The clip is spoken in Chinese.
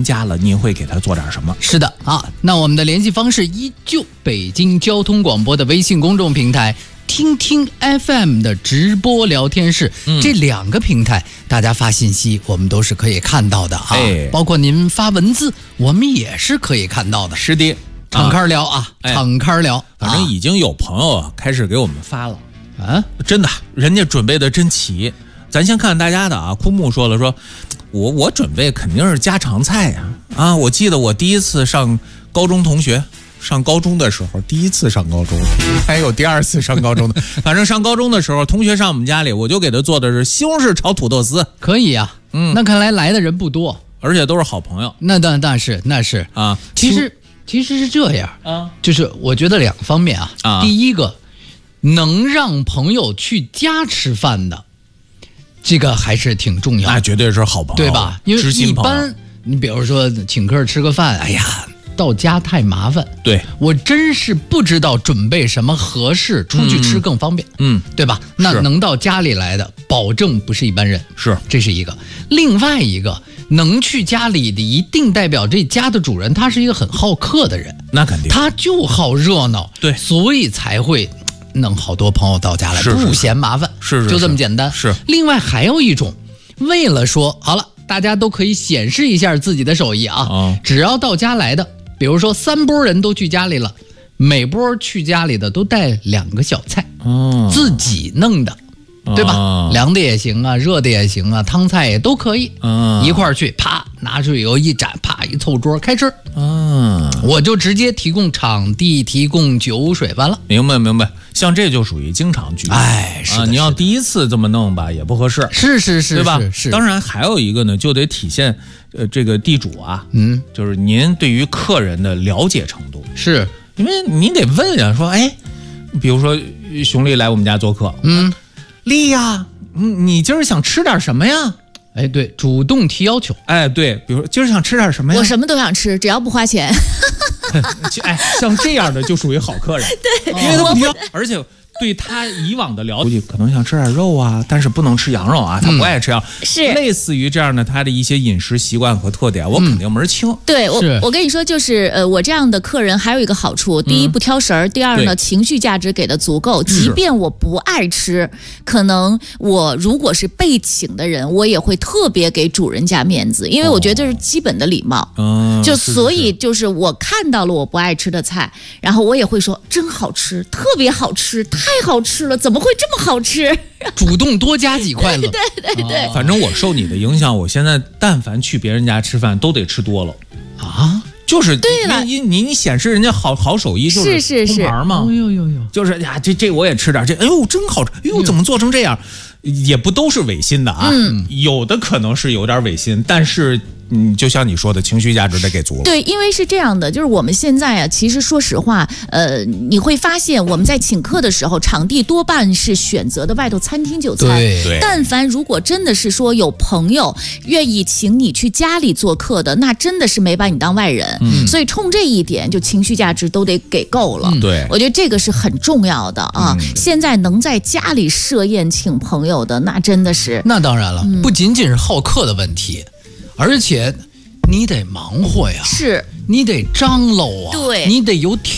家了，您会给他做点什么？ 是的啊，那我们的联系方式依旧北京交通广播的微信公众平台。听听 FM 的直播聊天室，这2个平台大家发信息我们都是可以看到的啊，包括您发文字我们也是可以看到的。 是的， 敞开聊啊，敞开聊， 反正已经有朋友开始给我们发了啊， 真的，人家准备的真齐。咱先看大家的啊，枯木说了，我准备肯定是家常菜呀啊，我记得我第一次上高中的时候，第一次上高中，还有第2次上高中的，反正上高中的时候，同学上我们家里，我就给他做的是西红柿炒土豆丝。 可以啊，那看来的人不多， 而且都是好朋友。 那是啊， 其实是这样啊，就是我觉得2方面啊，第一个，能让朋友去家吃饭的，这个还是挺重要的， 那绝对是好朋友， 对吧？因为一般你比如说请客吃个饭，哎呀。到家太麻烦， 对， 我真是不知道准备什么合适，出去吃更方便，对吧？那能到家里来的，保证不是一般人， 是， 这是一个。另外一个，能去家里的，一定代表这家的主人他是一个很好客的人， 那肯定， 他就好热闹， 对， 所以才会弄好多朋友到家来，不嫌麻烦， 是， 就这么简单。 是。 另外还有一种，为了说好了，大家都可以显示一下自己的手艺啊，只要到家来的。比如说3波人都去家里了，每波去家里的都带2个小菜，自己弄的，对吧？凉的也行啊，热的也行啊，汤菜也都可以，一块儿去，啪拿出油一盏，啪一凑桌开吃，我就直接提供场地，提供酒水完了。 明白，像这就属于经常聚， 是的， 你要第一次这么弄吧也不合适， 是， 对吧？ 是。 当然还有一个呢，就得体现这个地主啊，就是您对于客人的了解程度， 是因为您得问呀，说比如说熊丽来我们家做客，丽呀，你今儿想吃点什么呀？ 对，主动提要求。 对，比如说今儿想吃点什么呀？ 我什么都想吃，只要不花钱。 像这样的就属于好客人， 对， 因为他不挑，而且对他以往的了解，可能想吃点肉啊，但是不能吃羊肉啊，他不爱吃羊， 是类似于这样的他的一些饮食习惯和特点，我肯定门儿清。 对，我跟你说，就是我这样的客人还有一个好处，第一不挑食儿，第二呢情绪价值给的足够，即便我不爱吃，可能我如果是被请的人，我也会特别给主人家面子，因为我觉得这是基本的礼貌。所以就是我看到了我不爱吃的菜，然后我也会说真好吃，特别好吃，太好吃了，怎么会这么好吃？ 主动多加几块了。 对， 反正我受你的影响，我现在但凡去别人家吃饭都得吃多了啊。就是对了， 你显示人家好手艺，就是空盘嘛。就是呀，这我也吃点，哎呦真好吃，哎呦怎么做成这样？也不都是违心的啊，有的可能是有点违心，但是就像你说的，情绪价值得给足了。 对，因为是这样的，就是我们现在啊，其实说实话，你会发现我们在请客的时候，场地多半是选择的外头餐厅就餐。 对。 但凡如果真的是说有朋友愿意请你去家里做客的，那真的是没把你当外人。所以冲这一点，就情绪价值都得给够了。 对， 我觉得这个是很重要的啊。现在能在家里设宴请朋友的，那真的是。 那当然了，不仅仅是好客的问题。而且你得忙活呀， 是你得张罗啊， 对， 你得有